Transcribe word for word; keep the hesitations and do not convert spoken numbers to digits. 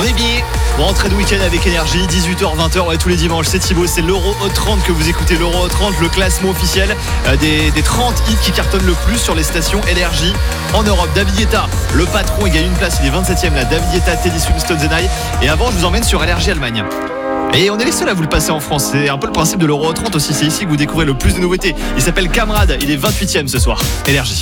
On est bien. Rentrée de week-end avec énergie, dix-huit heures vingt heures, ouais, tous les dimanches. C'est Thibaut, c'est l'Euro Hot trente que vous écoutez. L'Euro Hot trente, le classement officiel euh, des, des trente hits qui cartonnent le plus sur les stations énergie en Europe. David Guetta, le patron, il gagne une place, il est vingt-septième là. David Guetta, Teddy Swinston, Zenai. Et avant, je vous emmène sur Énergie Allemagne. Et on est les seuls à vous le passer en France. C'est un peu le principe de l'Euro Hot trente aussi. C'est ici que vous découvrez le plus de nouveautés. Il s'appelle Kamrad, il est vingt-huitième ce soir. Énergie.